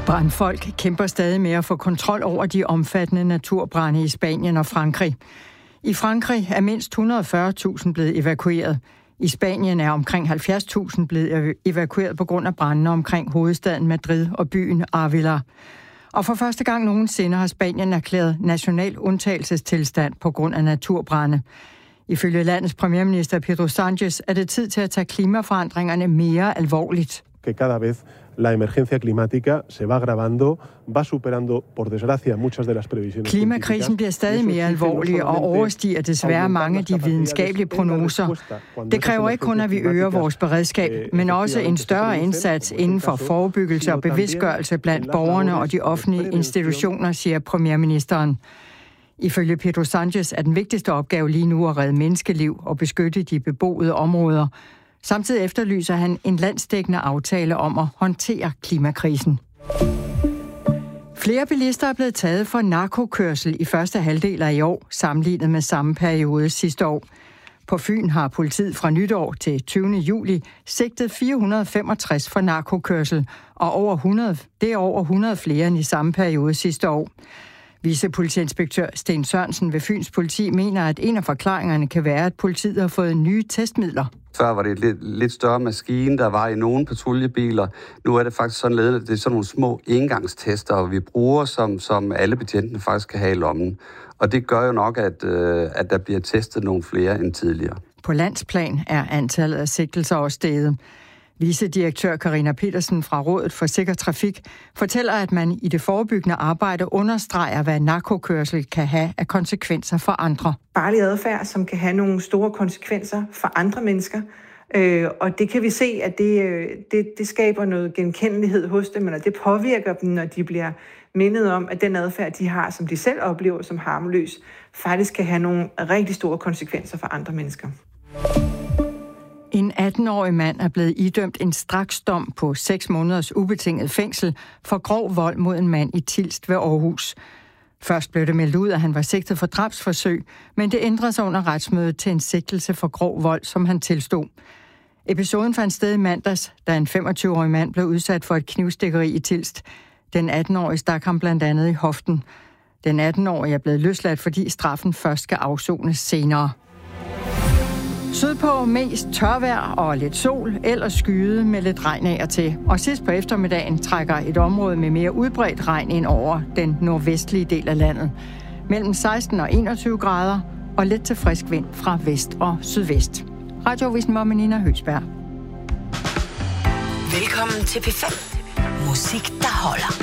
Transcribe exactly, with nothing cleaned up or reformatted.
Brandfolk kæmper stadig med at få kontrol over de omfattende naturbrande i Spanien og Frankrig. I Frankrig er mindst et hundrede og fyrre tusind blevet evakueret. I Spanien er omkring halvfjerds tusind blevet evakueret på grund af brandene omkring hovedstaden Madrid og byen Ávila. Og for første gang nogensinde har Spanien erklæret national undtagelsestilstand på grund af naturbrande. Ifølge landets premierminister Pedro Sánchez er det tid til at tage klimaforandringerne mere alvorligt. Que cada vez la emergencia climática se va agravando, va superando por desgracia muchas de las previsiones. Klimakrisen bliver stadig mere alvorlig og overstiger desværre mange af de videnskabelige prognoser. Det kræver ikke kun, at vi øger vores beredskab, men også en større indsats inden for forebyggelse og bevidstgørelse blandt borgerne og de offentlige institutioner, siger premierministeren. Ifølge Pedro Sánchez er den vigtigste opgave lige nu at redde menneskeliv og beskytte de beboede områder. Samtidig efterlyser han en landsdækkende aftale om at håndtere klimakrisen. Flere bilister er blevet taget for narkokørsel i første halvdel af i år, sammenlignet med samme periode sidste år. På Fyn har politiet fra nytår til tyvende juli sigtet fire hundrede og femogtres for narkokørsel, og over hundrede, det er over hundrede flere end i samme periode sidste år. Vicepolitiinspektør Sten Sørensen ved Fyns Politi mener, at en af forklaringerne kan være, at politiet har fået nye testmidler. Før var det et lidt, lidt større maskine, der var i nogle patruljebiler. Nu er det faktisk sådan ledet, at det er sådan nogle små engangstester, vi bruger, som, som alle betjentene faktisk kan have i lommen. Og det gør jo nok, at, øh, at der bliver testet nogle flere end tidligere. På landsplan er antallet af sigtelser også steget. Vicedirektør Karina Petersen fra Rådet for Sikker Trafik fortæller, at man i det forebyggende arbejde understreger, hvad narkokørsel kan have af konsekvenser for andre. Farlig adfærd, som kan have nogle store konsekvenser for andre mennesker. Øh, og det kan vi se, at det, det, det skaber noget genkendelighed hos dem, eller det påvirker dem, når de bliver mindet om, at den adfærd, de har, som de selv oplever som harmløs, faktisk kan have nogle rigtig store konsekvenser for andre mennesker. En atten-årig mand er blevet idømt en straksdom på seks måneders ubetinget fængsel for grov vold mod en mand i Tilst ved Aarhus. Først blev det meldt ud, at han var sigtet for drabsforsøg, men det ændrede sig under retsmødet til en sigtelse for grov vold, som han tilstod. Episoden fandt sted i mandags, da en femogtyve-årig mand blev udsat for et knivstikkeri i Tilst. Den atten-årige stak ham blandt andet i hoften. Den atten-årige er blevet løsladt, fordi straffen først skal afsones senere. Sydpå mest tørvejr og lidt sol, ellers skyde med lidt regn af og til. Og sidst på eftermiddagen trækker et område med mere udbredt regn ind over den nordvestlige del af landet. Mellem seksten og enogtyve grader og lidt til frisk vind fra vest og sydvest. Radioavisen var med Nina Høgsberg. Velkommen til P fem. Musik, der holder.